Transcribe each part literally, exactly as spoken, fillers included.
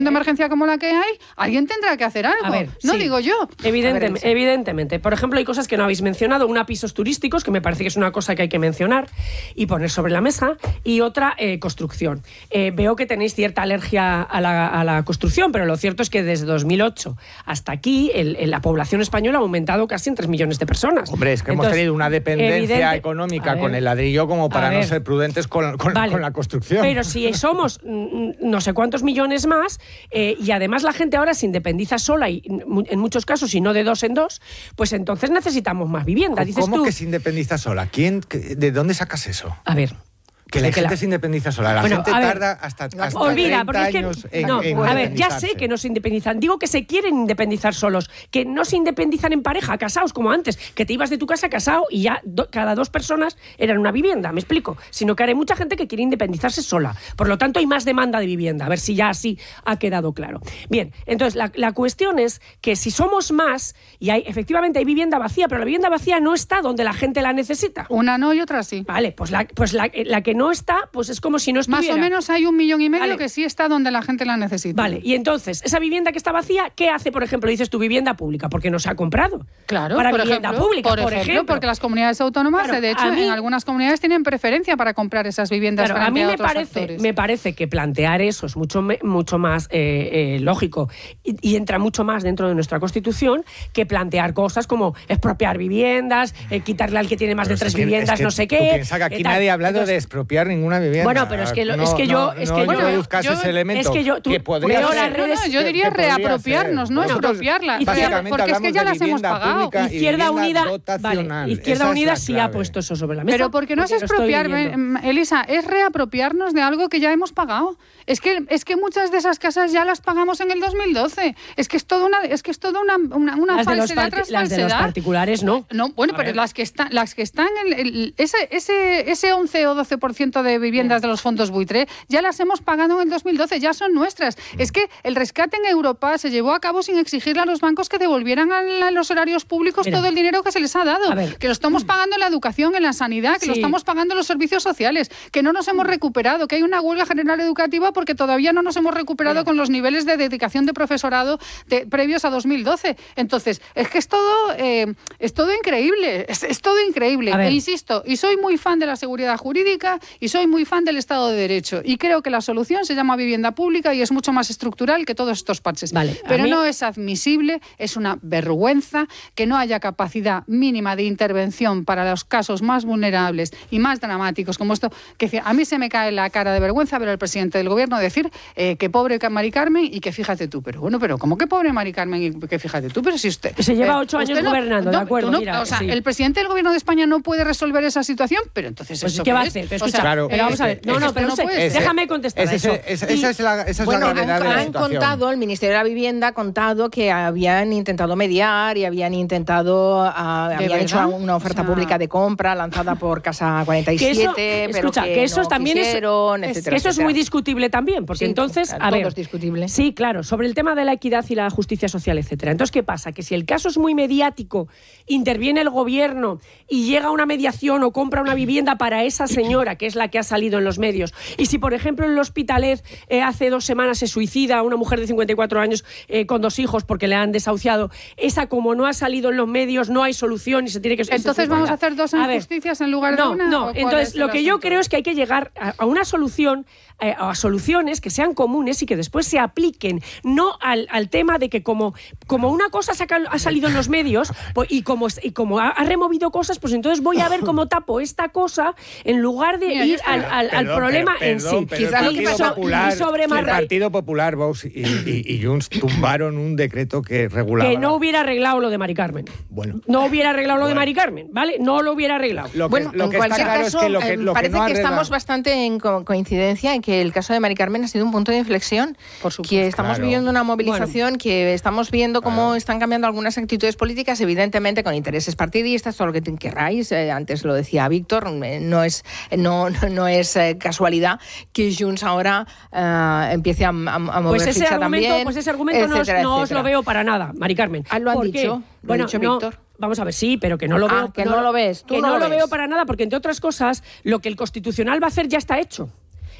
de emergencia como la que hay, alguien tendrá que hacer algo. A ver, no sí. digo yo. Evidentemente, ver, evidentemente. Por ejemplo, hay cosas que no habéis mencionado. Una, pisos turísticos, que me parece que es una cosa que hay que mencionar y poner sobre la mesa. Y otra, eh, construcción. Eh, veo que tenéis cierta alergia a la, a la construcción, pero lo cierto es que desde dos mil ocho hasta aquí el, el, la población española ha aumentado casi en tres millones de personas. Hombre, es que Entonces, hemos tenido una dependencia evidente, económica ver, con el ladrillo como para no ser prudentes con, con, vale, con la construcción. Pero si somos no sé cuántos millones más, Eh, y además la gente ahora se independiza sola y en muchos casos y no de dos en dos, pues entonces necesitamos más vivienda. Dices ¿Cómo tú, que se independiza sola? ¿Quién, ¿De dónde sacas eso? A ver... Que la que gente la... se independiza sola. La bueno, gente ver, tarda hasta, hasta olvida, treinta es que, años en, no, en a ver, ya sé que no se independizan. Digo que se quieren independizar solos, que no se independizan en pareja, casados como antes, que te ibas de tu casa casado y ya do, cada dos personas eran una vivienda, me explico. Sino que ahora hay mucha gente que quiere independizarse sola. Por lo tanto, hay más demanda de vivienda. A ver si ya así ha quedado claro. Bien, entonces la, la cuestión es que si somos más, y hay efectivamente hay vivienda vacía, pero la vivienda vacía no está donde la gente la necesita. Una no y otra sí. Vale, pues la, pues la, la que no está, pues es como si no estuviera. Más o menos hay un millón y medio vale. que sí está donde la gente la necesita. Vale, y entonces, esa vivienda que está vacía, ¿qué hace, por ejemplo? Dices tu vivienda pública, porque no se ha comprado. Claro, para por vivienda ejemplo, pública, por, por ejemplo, ejemplo. porque las comunidades autónomas, claro, de hecho, mí, en algunas comunidades tienen preferencia para comprar esas viviendas claro, frente a mí a me otros parece, actores. me parece que plantear eso es mucho, mucho más eh, eh, lógico y, y entra mucho más dentro de nuestra Constitución que plantear cosas como expropiar viviendas, eh, quitarle al que tiene más pero de tres que, viviendas, es que no sé qué. Piensa que aquí nadie ha hablado Entonces, de expropiar ninguna vivienda. Bueno, pero es que, lo, no, es que yo... No, Es no, que no yo, reduzcas yo, ese elemento. Es que yo... Tú, que podría veo ser, las redes, no, no, yo diría que, reapropiarnos, ser. no Nosotros, expropiarla. Básicamente porque es que ya las hemos pagado. Izquierda Unida, vale, Izquierda Unida sí ha puesto eso sobre la mesa. Pero porque no es expropiar, Elisa, es reapropiarnos de algo que ya hemos pagado. Es que, es que muchas de esas casas ya las pagamos en el dos mil doce. Es que es toda una, es que es toda una, una, una las falsedad de los tras Las falsedad. de los particulares no. No, bueno, a pero ver. las que están, las que están en el, ese, ese, ese once o doce por ciento de viviendas de los fondos buitre ya las hemos pagado en el dos mil doce, ya son nuestras. Es que el rescate en Europa se llevó a cabo sin exigirle a los bancos que devolvieran a los horarios públicos Mira, todo el dinero que se les ha dado. Que lo estamos pagando en la educación, en la sanidad, que sí. lo estamos pagando en los servicios sociales, que no nos hemos recuperado, que hay una huelga general educativa porque todavía no nos hemos recuperado Mira. con los niveles de dedicación de profesorado de, previos a dos mil doce. Entonces, es que es todo, eh, es todo increíble, es, es todo increíble. E insisto, y soy muy fan de la seguridad jurídica y soy muy fan del Estado de Derecho. Y creo que la solución se llama vivienda pública y es mucho más estructural que todos estos parches. Vale, Pero mí... no es admisible, es una vergüenza que no haya capacidad mínima de intervención para los casos más vulnerables y más dramáticos como esto, que a mí se me cae la cara de vergüenza ver al presidente del gobierno decir eh, que pobre Mari Carmen y que fíjate tú. Pero bueno, pero ¿cómo que pobre Mari Carmen y que fíjate tú? Pero si usted... Se lleva ocho eh, años no, gobernando, no, de acuerdo. No, mira, o sea, sí. el presidente del gobierno de España no puede resolver esa situación, pero entonces pues ¿eso ¿qué va a es? hacer? Pero, o sea, claro, pero vamos a ver. No, no, pero no sé, déjame contestar ese, eso. Esa, esa, esa es la, esa es bueno, la gravedad han, de la han situación. contado, el Ministerio de la Vivienda ha contado que habían intentado mediar y habían intentado, uh, habían verdad? hecho una oferta o sea, pública de compra lanzada por Casa cuarenta y siete, que eso, pero escucha, que, que eso no también quisieron, es, etcétera, que eso etcétera. es muy discutible también, porque sí, entonces, claro, a todo ver, es discutible. Sí, claro, sobre el tema de la equidad y la justicia social, etcétera. Entonces, ¿qué pasa? Que si el caso es muy mediático, interviene el gobierno y llega a una mediación o compra una vivienda para esa señora, que es la que ha salido en los medios, y si, por ejemplo, en el Hospitalet eh, hace dos semanas se suicida una mujer de cincuenta y cuatro años eh, con dos hijos porque le han desahuciado, esa como no ha salido en los medios, no hay solución y se tiene que... Entonces vamos a hacer dos injusticias en lugar de no, una. No, entonces lo que asunto? yo creo es que hay que llegar a, a una solución, eh, a soluciones que sean comunes y que después se apliquen, no al, al tema de que como, como una cosa saca, ha salido en los medios pues, y como, y como ha, ha removido cosas, pues entonces voy a ver cómo tapo esta cosa en lugar de Mira, ir al, al, perdón, al problema perdón, en sí. Pero Quizá el, Partido so, Popular, sobre el Partido Popular, Vox y, y, y Junts tumbaron un decreto que regulaba... Que no hubiera arreglado lo de Mari Carmen. Bueno. No hubiera arreglado lo bueno. de Mari Carmen, ¿vale? No lo hubiera arreglado. Lo que, bueno, lo en que cualquier está claro caso, es que lo que, lo parece que, no que arregla... estamos bastante en co coincidencia en que el caso de Mari Carmen ha sido un punto de inflexión. Por supuesto. Que estamos claro. viviendo una movilización, bueno, que estamos viendo cómo claro. están cambiando algunas actitudes políticas, evidentemente con intereses partidistas, todo lo que queráis. Eh, antes lo decía Víctor, eh, no es, no, no es eh, casualidad que Junts ahora eh, empiece a, a, a mover pues ese ficha argumento, también. Pues ese argumento etcétera, no, os, no etcétera. os lo veo para nada, Mari Carmen. Ah, lo han ¿Por dicho, qué? lo bueno, ha dicho no, Víctor. Vamos a ver, sí, pero que no lo veo. Ah, que no, no lo ves. Tú que no, no lo, lo ves. veo para nada, porque entre otras cosas, lo que el Constitucional va a hacer ya está hecho.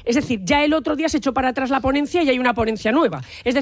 Es decir, ya el otro día se echó para atrás la ponencia y hay una ponencia nueva. Es decir,